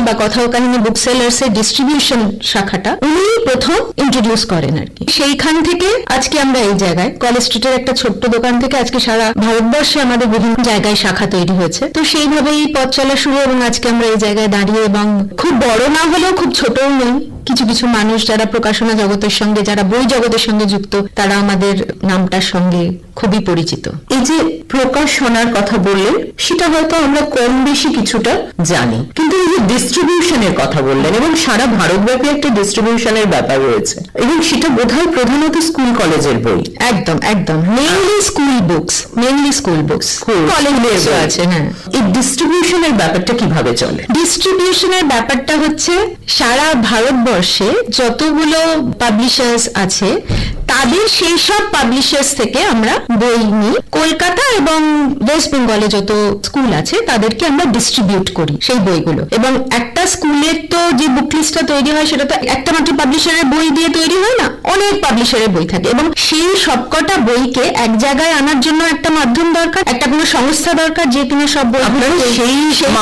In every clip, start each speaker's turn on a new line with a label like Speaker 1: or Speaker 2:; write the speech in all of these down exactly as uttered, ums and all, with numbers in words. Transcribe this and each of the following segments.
Speaker 1: বা কথা ও কাহিনী বুক সেলার্স এর ডিস্ট্রিবিউশন শাখাটা উনি প্রথম ইন্ট্রোডিউস করেন আর কি। সেইখান থেকে আজকে আমরা এই জায়গায় কলেজ স্ট্রিটের একটা ছোট্ট দোকান থেকে আজকে সারা ভারতবর্ষে আমাদের বিভিন্ন জায়গায় শাখা তৈরি হয়েছে। তো সেইভাবেই পথ চলা শুরু এবং আজকে আমরা এই জায়গায় দাঁড়িয়ে, এবং খুব বড় না হলেও খুব ছোটও নই। কিছু কিছু মানুষ যারা প্রকাশনা জগতের সঙ্গে, যারা বই জগতের সঙ্গে যুক্ত, তারা আমাদের নামটার সঙ্গে খুবই পরিচিত।
Speaker 2: এই যে প্রকাশনার কথা বললেন সেটা হয়তো আমরা কম বেশি কিছুটা জানি, কিন্তু এই যে ডিস্ট্রিবিউশনের কথা বললেন এবং সারা ভারতব্যাপী একটা ডিস্ট্রিবিউশনের ব্যাপার রয়েছে, এবং সেটা বোধহয় প্রধানত স্কুল কলেজের বই।
Speaker 1: একদম একদম mainly school books, mainly school books, college আছে। হ্যাঁ,
Speaker 2: এই ডিস্ট্রিবিউশনের ব্যাপারটা কিভাবে চলে?
Speaker 1: ডিস্ট্রিবিউশনের ব্যাপারটা হচ্ছে সারা ভারতবর্ষে যতগুলো পাবলিশার্স আছে তাদের সেই সব পাবলিশার্স থেকে আমরা বই নিই। কলকাতা এবং ওয়েস্ট বেঙ্গলে যত স্কুল আছে তাদেরকে আমরা ডিস্ট্রিবিউট করি সেই বইগুলো। এবং একটা স্কুলের তো যে বুক লিস্টটা তৈরি হয় সেটা তো একটা মাত্র পাবলিশারের বই দিয়ে তৈরি হয় না, অনেক পাবলিশারের বই থাকে, এবং সেই সবকটা বইকে এক জায়গায় আনার জন্য একটা মাধ্যম দরকার, একটা কোনো সংস্থা দরকার যে কিনা সব বই
Speaker 2: সেই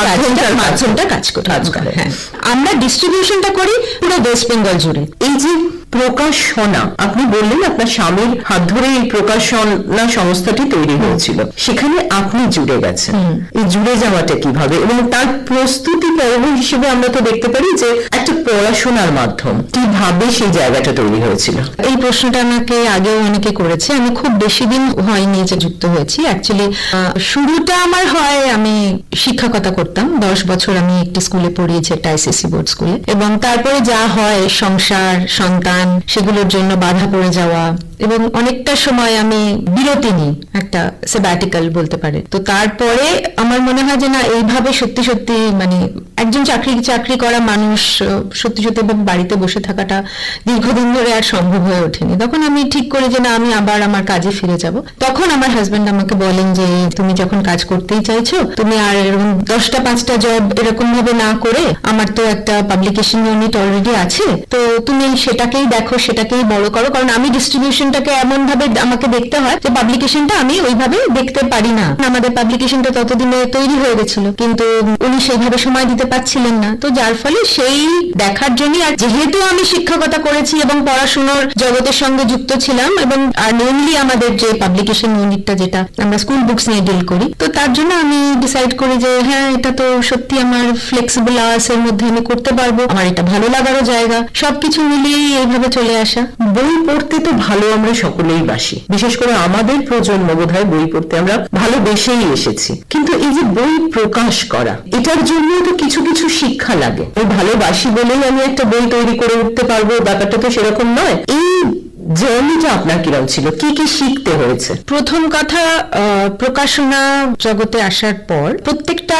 Speaker 1: মাধ্যমটা কাজ করে। হ্যাঁ, আমরা ডিস্ট্রিবিউশনটা করি পুরো ওয়েস্ট বেঙ্গল জুড়ে।
Speaker 2: এই যে প্রকাশনা, আপনি বললেন আপনার স্বামীর হাত ধরে এই প্রকাশনা সংস্থাটি তৈরি হয়েছিল, সেখানে আপনি জুড়ে গেছেন। এই জুড়ে যাওয়াটা কিভাবে, এবং তার প্রস্তুতি পর্ব হিসেবে আমরা তো দেখতে পারি যে একটা পড়াশোনার মাধ্যম, কিভাবে সেই জায়গাটা তৈরি হয়েছিল?
Speaker 1: এই প্রশ্নটা আমাকে আগেও অনেকে করেছে। আমি খুব বেশি দিন হয়নি যে যুক্ত হয়েছি। অ্যাকচুয়ালি শুরুটা আমার হয়, আমি শিক্ষকতা করতাম দশ বছর, আমি একটি স্কুলে পড়িয়েছি, একটা আইসিএসসি বোর্ড স্কুলে, এবং তারপরে যা হয় সংসার, সন্তান, সেগুলোর জন্য বাধা পড়ে যাওয়া, এবং অনেকটা সময় আমি বিরতি নিই, একটা স্যাবাটিক্যাল বলতে পারে। তো তারপরে আমার মনে হয় যে না, এইভাবে সত্যি সত্যি মানে একজন চাকরি চাকরি করা মানুষ সত্যি সত্যি বাড়িতে বসে থাকাটা দীর্ঘদিন ধরে আর সম্ভব হয়ে ওঠেনি। তখন আমি ঠিক করি যে না, আমি আবার আমার কাজে ফিরে যাব। তখন আমার হাজবেন্ড আমাকে বলেন যে তুমি যখন কাজ করতেই চাইছো, তুমি আর এরকম দশটা পাঁচটা জব এরকম ভাবে না করে, আমার তো একটা পাবলিকেশন ইউনিট অলরেডি আছে, তো তুমি সেটাকেই দেখো, সেটাকেই বড় করো। কারণ আমি ডিস্ট্রিবিউশনটাকে এমন ভাবে আমাকে দেখতে হয় যে পাবলিকেশনটা আমি ওইভাবে দেখতে পারি না। আমাদের পাবলিকেশনটা ততদিনে তৈরি হয়ে গেছিল, কিন্তু উনি সেইভাবে সময় দিতে পারছিলেন না। তো যার ফলে সেই দেখার জন্য, আর যেহেতু আমি শিক্ষকতা করেছি এবং পড়াশোনার জগতের সঙ্গে যুক্ত ছিলাম, এবং আর মেইনলি আমাদের যে পাবলিকেশন ইউনিটটা যেটা আমরা স্কুল বুকস নিয়ে ডিল করি, তো তার জন্য আমি ডিসাইড করি যে হ্যাঁ, এটা তো সত্যি আমার ফ্লেক্সিবল আওয়ার্স এর মধ্যে আমি করতে পারবো, আমার এটা ভালো লাগারও জায়গা, সবকিছু মিলিয়ে এইভাবে চলে আসা।
Speaker 2: বই পড়তে তো ভালো আমরা সকলেই বাসি, বিশেষ করে আমাদের প্রজন্ম বোধহয় বই পড়তে আমরা ভালোবেসেই এসেছি, কিন্তু এই যে বই প্রকাশ করা, এটার জন্য তো কিছু কিছু শিক্ষা লাগে। আমি ভালোবাসি বলেই আমি একটা বই তৈরি করে উঠতে পারবো, ব্যাপারটা তো সেরকম নয়। এই জার্নিটা আপনার কিরকম ছিল, কি কি শিখতে হয়েছে?
Speaker 1: প্রথম কথা, প্রকাশনা জগতে আসার পর প্রত্যেকটা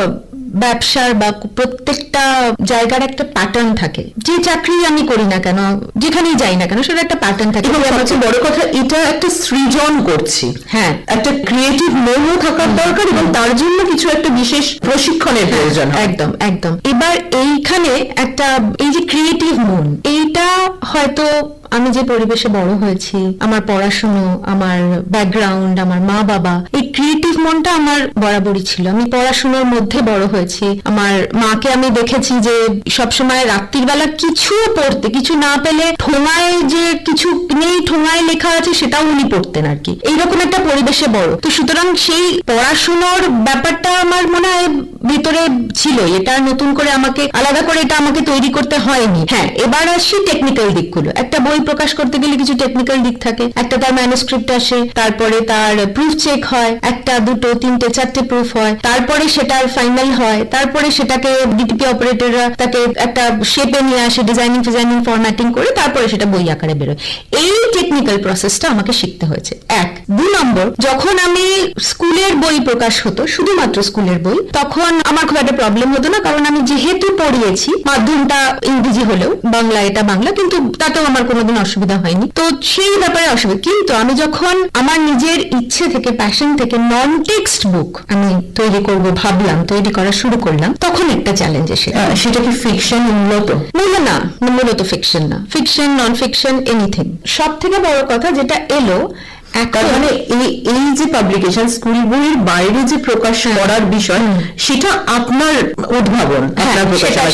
Speaker 1: ব্যবসার বা প্রত্যেকটা জায়গার একটা প্যাটার্ন থাকে। যে চাকরি আমি করি না কেন, যেখানেই যাই না কেন, সেটা একটা প্যাটার্ন থাকে।
Speaker 2: এবং সবচেয়ে বড় কথা, এটা একটা সৃজন করছি,
Speaker 1: হ্যাঁ, একটা
Speaker 2: ক্রিয়েটিভ মনও থাকার দরকার, এবং তার জন্য কিছু একটা বিশেষ প্রশিক্ষণের প্রয়োজন।
Speaker 1: একদম একদম। এবার এইখানে একটা, এই যে ক্রিয়েটিভ মন, এইটা হয়তো আমি যে পরিবেশে বড় হয়েছি, আমার পড়াশুনো, আমার ব্যাকগ্রাউন্ড, আমার মা বাবা, এই ক্রিয়েটিভ মনটা আমার বরাবরই ছিল। আমি পড়াশুনোর মধ্যে বড় হয়েছি। আমার মাকে আমি দেখেছি যে সবসময় রাত্রির বেলা কিছু পড়তে, কিছু না পেলে ঠোঙায় যে কিছু নেই, ঠোঙায় লেখা আছে সেটাও উনি পড়তেন আর কি। এইরকম একটা পরিবেশে বড়। তো সুতরাং সেই পড়াশুনোর ব্যাপারটা আমার মনে হয় ভিতরে ছিল। এটা নতুন করে আমাকে আলাদা করে এটা আমাকে তৈরি করতে হয়নি। হ্যাঁ, এবার আসছি টেকনিক্যাল দিকগুলো। একটা বই প্রকাশ করতে গেলে কিছু টেকনিক্যাল দিক থাকে। একটা তার ম্যানুস্ক্রিপ্ট আসে, তারপরে তার প্রুফ চেক হয়, একটা দুটো তিনটে চারটে প্রুফ হয়, তারপরে সেটার ফাইনাল হয়, তারপরে সেটাকে ডিটিপি অপারেটররা তাকে একটা শেপে নিয়ে আসে, ডিজাইনিং ডিজাইনিং ফরম্যাটিং করে তারপরে সেটা বই আকারে বেরোয়। এই টেকনিক্যাল প্রসেসটা আমাকে শিখতে হয়েছে। এক। দুই নম্বর, যখন আমি স্কুলের বই প্রকাশ হতো, শুধুমাত্র স্কুলের বই, তখন আমার খুব একটা প্রবলেম হতো না, কারণ আমি যেহেতু পড়িয়েছি, মাধ্যমটা ইংরেজি হলেও বাংলা, এটা বাংলা, কিন্তু তাতেও আমার কোনোদিন অসুবিধা হয়নি। তো সেই ব্যাপারে অসুবিধা। কিন্তু আমি যখন আমার নিজের ইচ্ছে থেকে, প্যাশন থেকে নন টেক্সট বুক আমি তৈরি করব ভাবলাম, তৈরি করা শুরু করলাম, তখন একটা চ্যালেঞ্জ এসে।
Speaker 2: সেটা কি ফিকশন মূলত?
Speaker 1: মূলত না, মূলত ফিকশন না, ফিকশন, নন ফিকশন, এনিথিং। সব থেকে বড় কথা যেটা এলো,
Speaker 2: মানে এই যে পাবলিকেশন, স্কুল বইয়ের বাইরে যে প্রকাশ করার বিষয়, সেটা আপনার উদ্ভাবন,